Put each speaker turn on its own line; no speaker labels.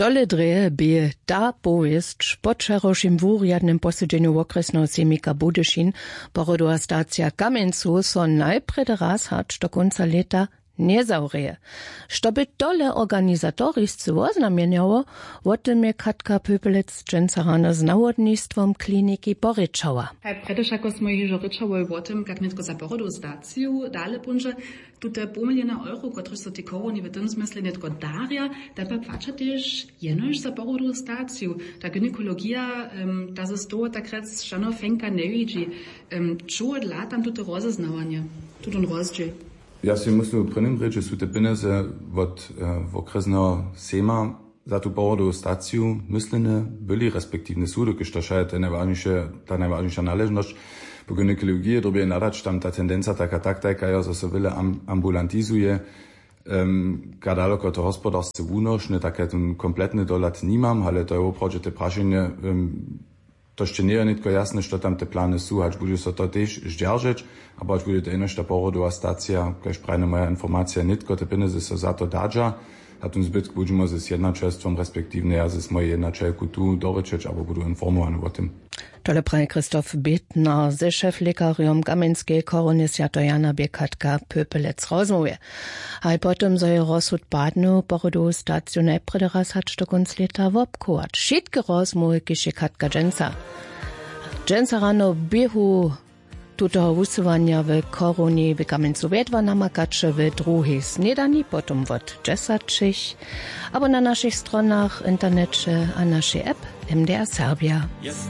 Dole dreje by ta povest po včerajším vúriadnym posiedzeniu okresného semika Budyšin porodová stácia Kamencu so najprede raz hač do konca leta nezaureje. Što by dole organizatoriscy oznamieniało, o tym je Katka Pöpelec-Dżęcarana z nawodnictwom kliniki poryczała.
Predež ako smo již rečali o tym, jak netko za porodovú stáciu dale punže, tute pomiljena euro, kotri so ti koroni v tym smysle netko darja, da pa plaća tež jenož za porodovú stáciu. Ta gynekologija, da se stoło tak rec šano fenka ne vidži. Čo odla tam tute rozeznavanje, tutun rozdziel?
Ja si myslím, v prvním reči sú te peniaze od okresného sema za tú porodovú stáciu myslené byli, respektívne súdy, keď to je tá najvážnejšia náležnosť. Po gynekologii dobie nadać tam ta tendenca taka ja, že sa veľa ambulantizuje, kadaloko to hospodárstve únošne, také ten kompletný dohľad nemám, ale to je opravdu te prašenie, to ešte nie je nitko jasné, što tam te plány sú, hač bude sa to tiež zdržať, aber hač bude to inož ta porodová stácia, keď prajne moja informácia nitko, te peniaze sa za to dádža, a tým zbytku budeme se s jednačelstvom, respektívne ja s mojej jednačelku tu dorečeč, alebo budu informovaní o tym.
Tole praje Christoph Bittner ze szeflekarium Kamenskiej koronisiato Jana Katka Pöpelec rozmówie. A potem so je rozsud badnu porodovú stáciu najprede raz hač do konc leta wobkować. Všetky rozmówy kiše Katka Dżęcarano biehu tutého vusovania v koroni v Kamencu vedva namakače v druhej snedani, potom od 10, abo na našich stronách internecie a našej app MDR Serbia.